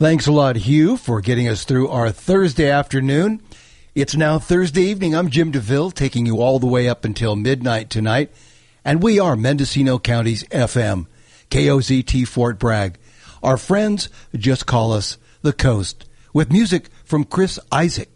Thanks a lot, Hugh, for getting us through our Thursday afternoon. It's now Thursday evening. I'm Jim DeVille, taking you all the way up until midnight tonight. And we are Mendocino County's FM, KOZT Fort Bragg. Our friends just call us The Coast, with music from Chris Isaac.